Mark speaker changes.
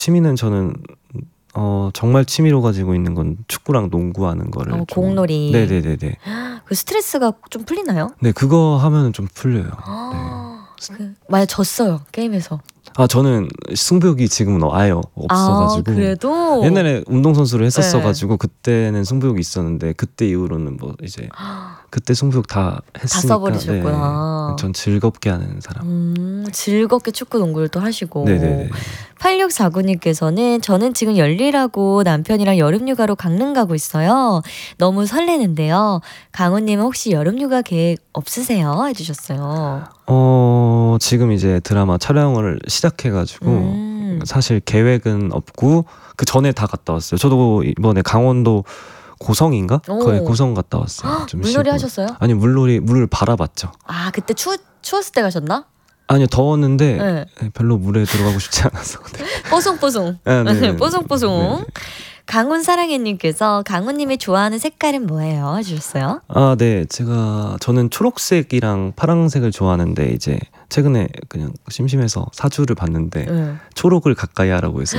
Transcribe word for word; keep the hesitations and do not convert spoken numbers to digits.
Speaker 1: 취미는 저는 어 정말 취미로 가지고 있는 건 축구랑 농구하는 거를
Speaker 2: 어,
Speaker 1: 좀
Speaker 2: 공놀이.
Speaker 1: 네네네네.
Speaker 2: 그 스트레스가 좀 풀리나요?
Speaker 1: 네, 그거 하면은 좀 풀려요. 네.
Speaker 2: 그, 만약 졌어요 게임에서.
Speaker 1: 아, 저는 승부욕이 지금은 아예 없어가지고.
Speaker 2: 아, 그래도
Speaker 1: 옛날에 운동선수를 했었어가지고
Speaker 2: 네.
Speaker 1: 그때는 승부욕이 있었는데 그때 이후로는 뭐 이제 그때 승부욕 다 했으니까.
Speaker 2: 써버리셨구나.
Speaker 1: 네, 전 즐겁게 하는 사람.
Speaker 2: 음, 즐겁게 축구 농구를 또 하시고.
Speaker 1: 네네네.
Speaker 2: 팔육사구님께서는 저는 지금 열일하고 남편이랑 여름휴가로 강릉 가고 있어요. 너무 설레는데요. 강훈님은 혹시 여름휴가 계획 없으세요? 해주셨어요.
Speaker 1: 어 지금 이제 드라마 촬영을 시작해가지고
Speaker 2: 음.
Speaker 1: 사실 계획은 없고 그 전에 다 갔다 왔어요. 저도 이번에 강원도 고성인가? 거기
Speaker 2: 오.
Speaker 1: 고성 갔다 왔어요. 좀
Speaker 2: 물놀이
Speaker 1: 쉬고.
Speaker 2: 하셨어요?
Speaker 1: 아니, 물놀이 물을 바라봤죠.
Speaker 2: 아, 그때 추, 추웠을 때 가셨나?
Speaker 1: 아니요, 더웠는데
Speaker 2: 네.
Speaker 1: 별로 물에 들어가고 싶지 않아서. 네.
Speaker 2: 뽀송뽀송.
Speaker 1: 아, 네네네.
Speaker 2: 뽀송뽀송.
Speaker 1: 네네.
Speaker 2: 강훈 사랑해님께서 강훈님이 좋아하는 색깔은 뭐예요? 해주셨어요.
Speaker 1: 아, 네. 제가 저는 초록색이랑 파란색을 좋아하는데 이제 최근에 그냥 심심해서 사주를 봤는데
Speaker 2: 네.
Speaker 1: 초록을 가까이 하라고 해서